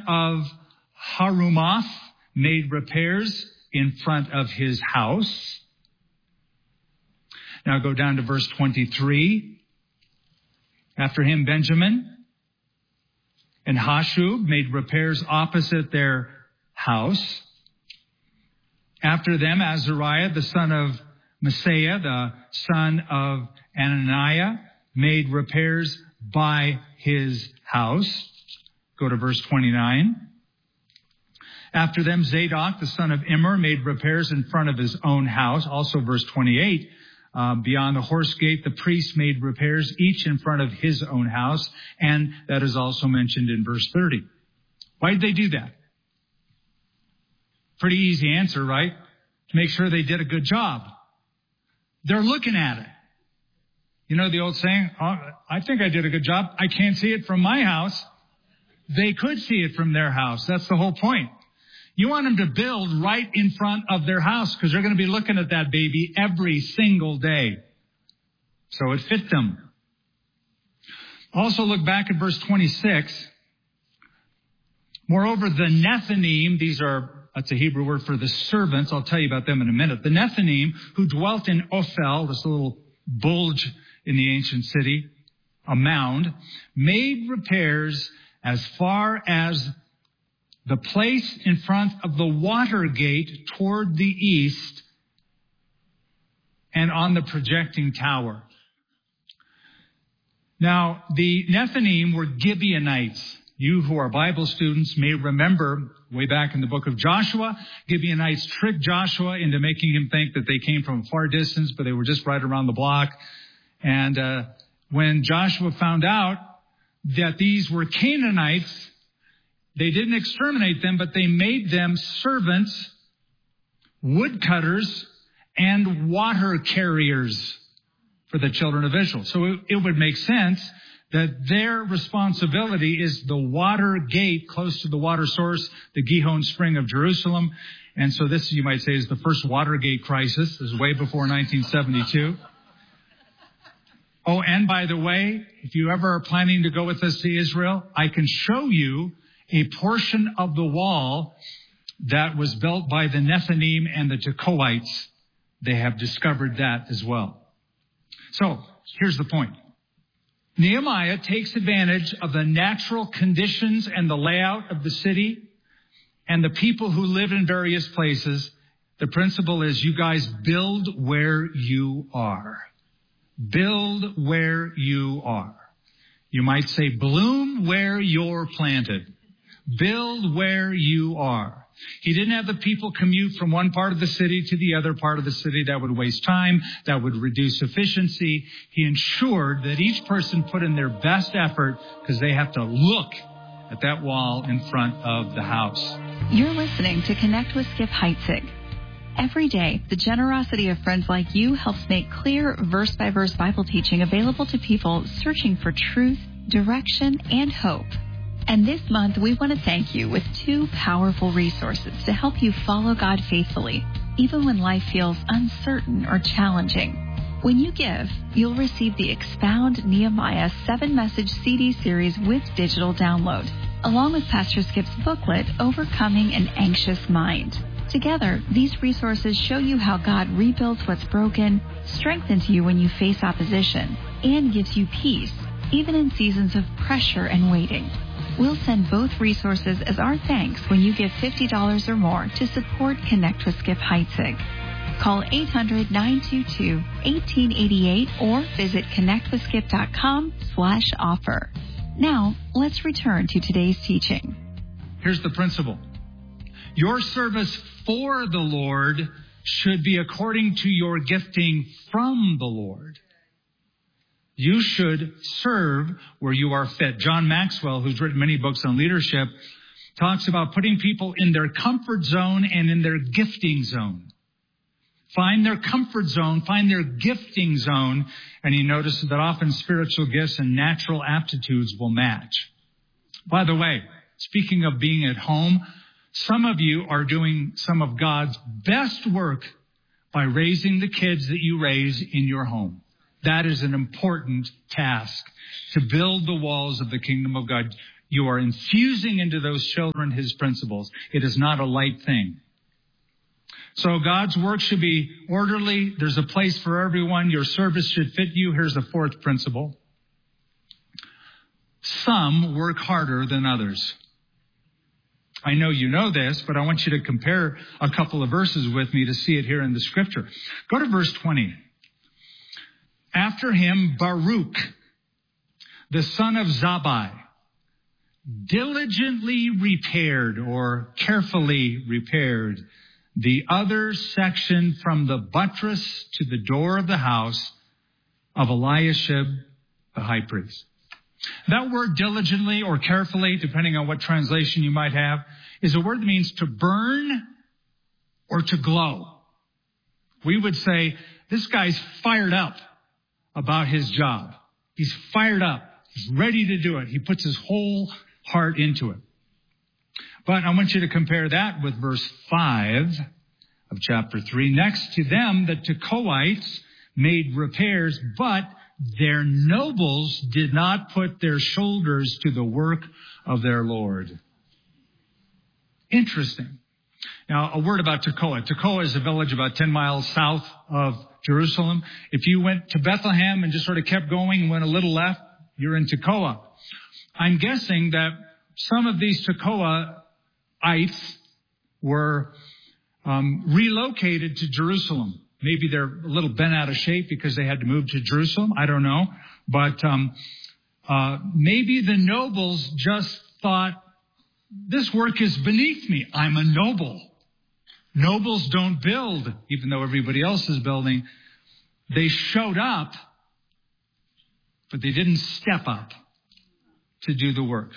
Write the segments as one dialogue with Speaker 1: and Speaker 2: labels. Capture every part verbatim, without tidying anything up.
Speaker 1: of Harumath made repairs in front of his house. Now go down to verse twenty-three. After him, Benjamin and Hashub made repairs opposite their house. After them, Azariah, the son of Messiah, the son of Ananiah, made repairs by his house. Go to verse twenty-nine. After them, Zadok, the son of Immer, made repairs in front of his own house. Also verse twenty-eight. Uh, beyond the horse gate, the priests made repairs, each in front of his own house. And that is also mentioned in verse thirty. Why did they do that? Pretty easy answer, right? To make sure they did a good job. They're looking at it. You know the old saying, oh, I think I did a good job. I can't see it from my house. They could see it from their house. That's the whole point. You want them to build right in front of their house because they're going to be looking at that baby every single day. So it fit them. Also look back at verse twenty-six. Moreover, the Nethinim, these are, that's a Hebrew word for the servants. I'll tell you about them in a minute. The Nethinim who dwelt in Ophel, this little bulge in the ancient city, a mound, made repairs as far as the place in front of the water gate toward the east and on the projecting tower. Now, the Nethinim were Gibeonites. You who are Bible students may remember way back in the book of Joshua, Gibeonites tricked Joshua into making him think that they came from a far distance, but they were just right around the block. And uh, when Joshua found out that these were Canaanites, they didn't exterminate them, but they made them servants, woodcutters, and water carriers for the children of Israel. So it, it would make sense that their responsibility is the water gate close to the water source, the Gihon Spring of Jerusalem. And so this, you might say, is the first Watergate crisis. This is way before nineteen seventy-two. Oh, and by the way, if you ever are planning to go with us to Israel, I can show you a portion of the wall that was built by the Nethinim and the Tekoites. They have discovered that as well. So, here's the point. Nehemiah takes advantage of the natural conditions and the layout of the city and the people who live in various places. The principle is you guys build where you are. Build where you are. You might say bloom where you're planted. Build where you are. He didn't have the people commute from one part of the city to the other part of the city. That would waste time. That would reduce efficiency. He ensured that each person put in their best effort because they have to look at that wall in front of the house.
Speaker 2: You're listening to Connect with Skip Heitzig. Every day, the generosity of friends like you helps make clear verse-by-verse Bible teaching available to people searching for truth, direction, and hope. And this month, we want to thank you with two powerful resources to help you follow God faithfully, even when life feels uncertain or challenging. When you give, you'll receive the Expound Nehemiah seven-message C D series with digital download, along with Pastor Skip's booklet, Overcoming an Anxious Mind. Together, these resources show you how God rebuilds what's broken, strengthens you when you face opposition, and gives you peace, even in seasons of pressure and waiting. We'll send both resources as our thanks when you give fifty dollars or more to support Connect with Skip Heitzig. Call eight hundred, nine two two, one eight eight eight or visit connectwithskip.com slash offer. Now, let's return to today's teaching.
Speaker 1: Here's the principle. Your service for the Lord should be according to your gifting from the Lord. You should serve where you are fit. John Maxwell, who's written many books on leadership, talks about putting people in their comfort zone and in their gifting zone. Find their comfort zone, find their gifting zone, and he notices that often spiritual gifts and natural aptitudes will match. By the way, speaking of being at home, some of you are doing some of God's best work by raising the kids that you raise in your home. That is an important task to build the walls of the kingdom of God. You are infusing into those children his principles. It is not a light thing. So God's work should be orderly. There's a place for everyone. Your service should fit you. Here's the fourth principle. Some work harder than others. I know you know this, but I want you to compare a couple of verses with me to see it here in the scripture. Go to verse twenty. After him, Baruch, the son of Zabbai, diligently repaired or carefully repaired the other section from the buttress to the door of the house of Eliashib, the high priest. That word diligently or carefully, depending on what translation you might have, is a word that means to burn or to glow. We would say, this guy's fired up about his job. He's fired up. He's ready to do it. He puts his whole heart into it. But I want you to compare that with verse five of chapter three. Next to them, the Tekoites made repairs, but their nobles did not put their shoulders to the work of their Lord. Interesting. Now, a word about Tekoa. Tekoa is a village about ten miles south of Jerusalem. If you went to Bethlehem and just sort of kept going and went a little left, you're in Tekoa. I'm guessing that some of these Tekoaites were um, relocated to Jerusalem. Maybe they're a little bent out of shape because they had to move to Jerusalem. I don't know. But um, uh, maybe the nobles just thought, this work is beneath me. I'm a noble. Nobles don't build, even though everybody else is building. They showed up, but they didn't step up to do the work.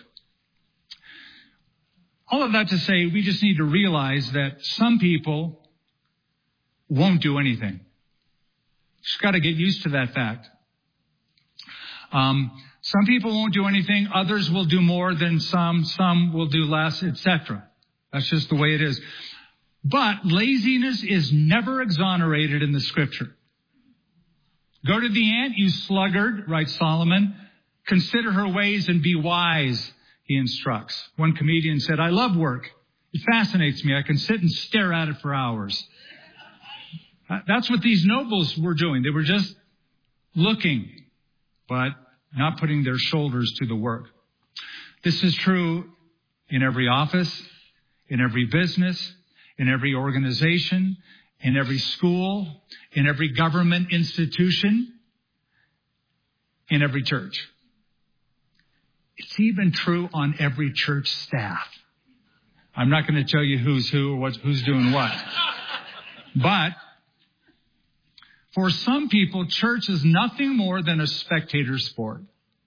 Speaker 1: All of that to say, we just need to realize that some people won't do anything. Just got to get used to that fact. Um, some people won't do anything. Others will do more than some. Some will do less, et cetera. That's just the way it is. But laziness is never exonerated in the scripture. Go to the ant, you sluggard, writes Solomon. Consider her ways and be wise, he instructs. One comedian said, I love work. It fascinates me. I can sit and stare at it for hours. That's what these nobles were doing. They were just looking, but not putting their shoulders to the work. This is true in every office, in every business, in every organization, in every school, in every government institution, in every church. It's even true on every church staff. I'm not going to tell you who's who or what's, who's doing what. But for some people, church is nothing more than a spectator sport.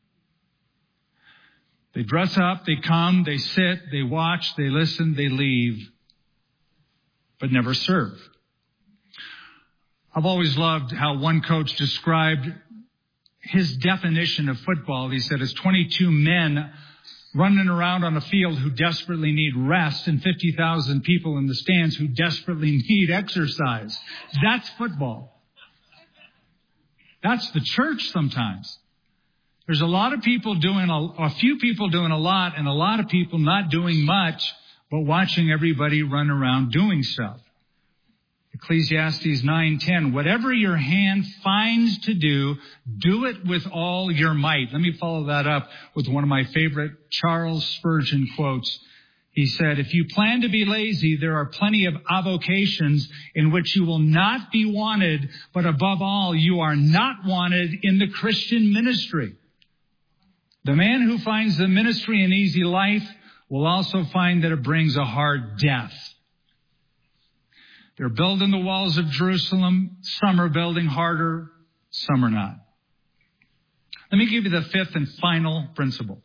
Speaker 1: They dress up, they come, they sit, they watch, they listen, they leave, but never serve. I've always loved how one coach described his definition of football. He said it's twenty-two men running around on a field who desperately need rest and fifty thousand people in the stands who desperately need exercise. That's football. That's the church sometimes. There's a lot of people doing, a, a few people doing a lot and a lot of people not doing much, but watching everybody run around doing stuff. Ecclesiastes nine ten, whatever your hand finds to do, do it with all your might. Let me follow that up with one of my favorite Charles Spurgeon quotes. He said, if you plan to be lazy, there are plenty of avocations in which you will not be wanted, but above all, you are not wanted in the Christian ministry. The man who finds the ministry an easy life will also find that it brings a hard death. They're building the walls of Jerusalem. Some are building harder, some are not. Let me give you the fifth and final principle.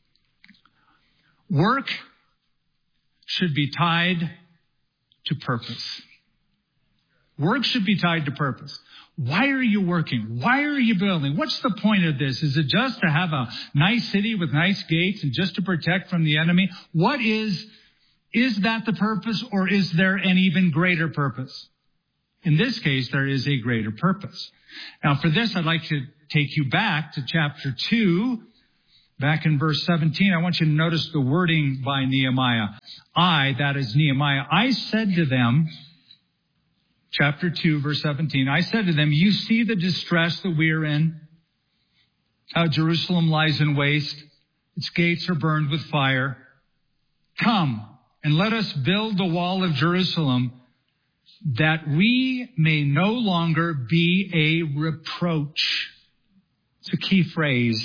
Speaker 1: Work should be tied to purpose. Work should be tied to purpose. Why are you working? Why are you building? What's the point of this? Is it just to have a nice city with nice gates and just to protect from the enemy? What is, is that the purpose, or is there an even greater purpose? In this case, there is a greater purpose. Now, for this, I'd like to take you back to chapter two, back in verse seventeen, I want you to notice the wording by Nehemiah. I, that is Nehemiah, I said to them, chapter two, verse seventeen, I said to them, you see the distress that we are in, how Jerusalem lies in waste, its gates are burned with fire. Come and let us build the wall of Jerusalem, that we may no longer be a reproach. It's a key phrase.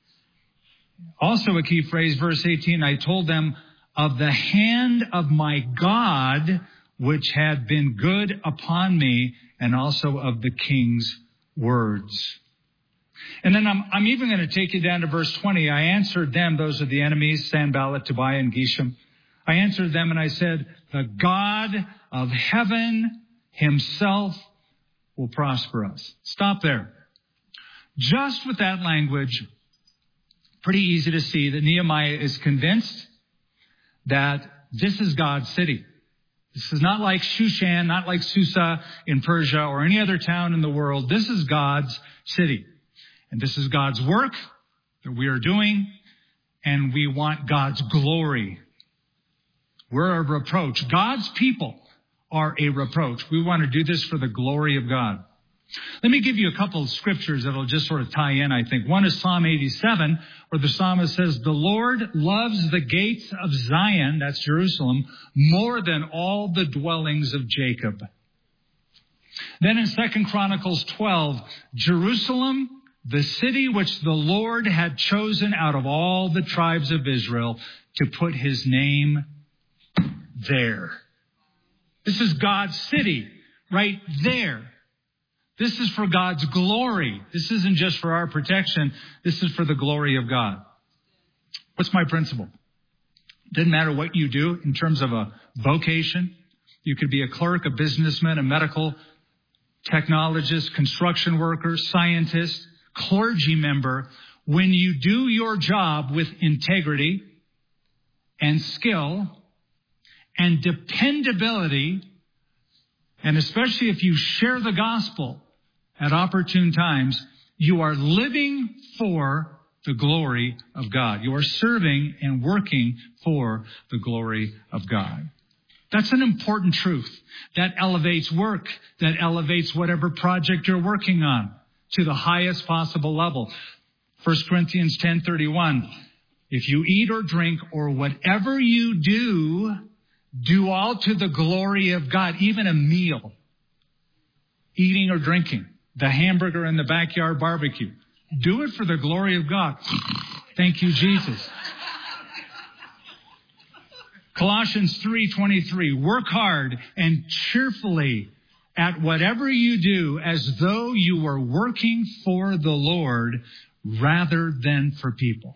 Speaker 1: Also a key phrase, verse eighteen, I told them of the hand of my God, which had been good upon me, and also of the king's words. And then I'm, I'm even going to take you down to verse twenty. I answered them, those are the enemies, Sanballat, Tobiah, and Geshem. I answered them and I said, the God of heaven himself will prosper us. Stop there. Just with that language, pretty easy to see that Nehemiah is convinced that this is God's city. This is not like Shushan, not like Susa in Persia or any other town in the world. This is God's city. And this is God's work that we are doing, and we want God's glory. We're a reproach. God's people are a reproach. We want to do this for the glory of God. Let me give you a couple of scriptures that will just sort of tie in, I think. One is Psalm eighty-seven, where the psalmist says, the Lord loves the gates of Zion, that's Jerusalem, more than all the dwellings of Jacob. Then in Second Chronicles twelve, Jerusalem, the city which the Lord had chosen out of all the tribes of Israel to put his name there. This is God's city right there. This is for God's glory. This isn't just for our protection. This is for the glory of God. What's my principle? It doesn't matter what you do in terms of a vocation. You could be a clerk, a businessman, a medical technologist, construction worker, scientist, clergy member. When you do your job with integrity and skill and dependability, and especially if you share the gospel at opportune times, you are living for the glory of God. You are serving and working for the glory of God. That's an important truth. That elevates work. That elevates whatever project you're working on to the highest possible level. First Corinthians ten thirty-one. If you eat or drink or whatever you do, do all to the glory of God. Even a meal, eating or drinking, the hamburger in the backyard barbecue. Do it for the glory of God. Thank you, Jesus. Colossians three twenty-three. Work hard and cheerfully at whatever you do as though you were working for the Lord rather than for people.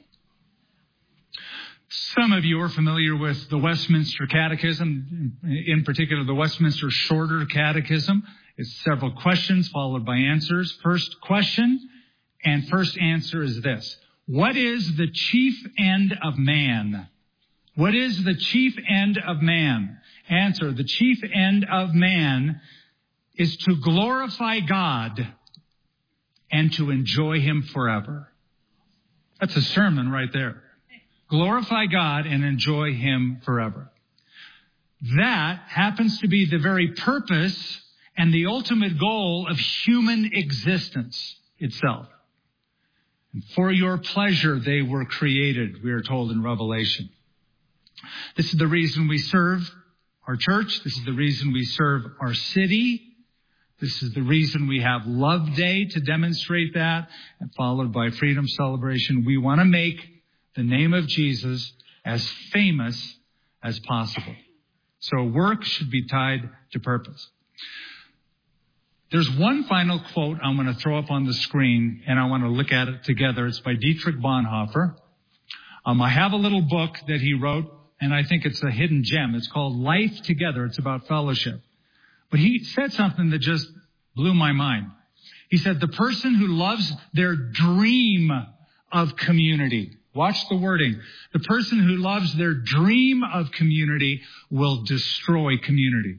Speaker 1: Some of you are familiar with the Westminster Catechism, in particular the Westminster Shorter Catechism. It's several questions followed by answers. First question and first answer is this. What is the chief end of man? What is the chief end of man? Answer, the chief end of man is to glorify God and to enjoy him forever. That's a sermon right there. Glorify God and enjoy him forever. That happens to be the very purpose and the ultimate goal of human existence itself. And for your pleasure they were created, we are told in Revelation. This is the reason we serve our church. This is the reason we serve our city. This is the reason we have Love Day to demonstrate that, and followed by Freedom Celebration. We want to make the name of Jesus as famous as possible. So work should be tied to purpose. There's one final quote I'm going to throw up on the screen, and I want to look at it together. It's by Dietrich Bonhoeffer. Um, I have a little book that he wrote, and I think it's a hidden gem. It's called Life Together. It's about fellowship. But he said something that just blew my mind. He said, the person who loves their dream of community, watch the wording, the person who loves their dream of community will destroy community.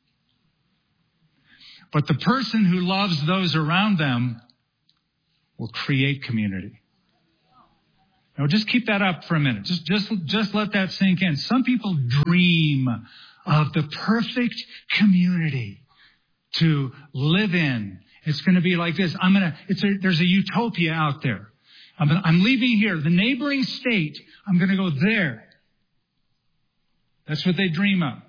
Speaker 1: But the person who loves those around them will create community. Now, just keep that up for a minute. Just, just, just let that sink in. Some people dream of the perfect community to live in. It's going to be like this. I'm going to, it's a, there's a utopia out there. I'm, I'm leaving here. The neighboring state, I'm going to go there. That's what they dream of.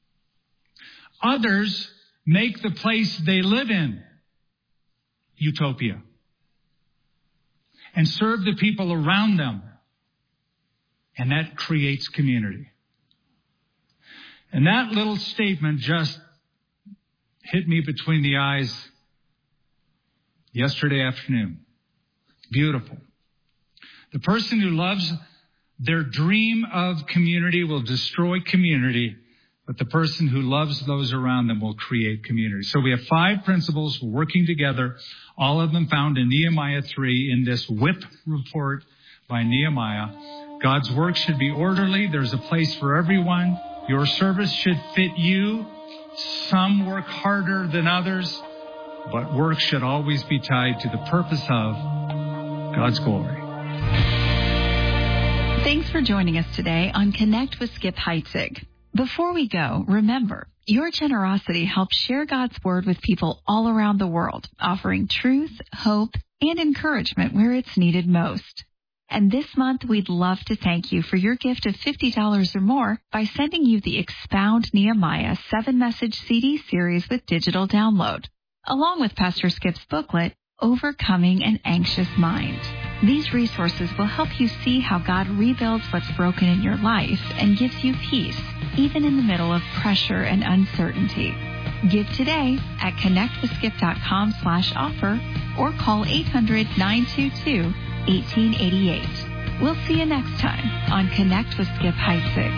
Speaker 1: Others make the place they live in utopia and serve the people around them. And that creates community. And that little statement just hit me between the eyes yesterday afternoon. Beautiful. The person who loves their dream of community will destroy community, but the person who loves those around them will create community. So we have five principles for working together, all of them found in Nehemiah three in this whip report by Nehemiah. God's work should be orderly. There's a place for everyone. Your service should fit you. Some work harder than others, but work should always be tied to the purpose of God's glory.
Speaker 2: Thanks for joining us today on Connect with Skip Heitzig. Before we go, remember, your generosity helps share God's Word with people all around the world, offering truth, hope, and encouragement where it's needed most. And this month, we'd love to thank you for your gift of fifty dollars or more by sending you the Expound Nehemiah seven-message C D series with digital download, along with Pastor Skip's booklet, Overcoming an Anxious Mind. These resources will help you see how God rebuilds what's broken in your life and gives you peace, even in the middle of pressure and uncertainty. Give today at connectwithskip.com slash offer or call eight hundred, nine two two, one eight eight eight. We'll see you next time on Connect with Skip Heitzig.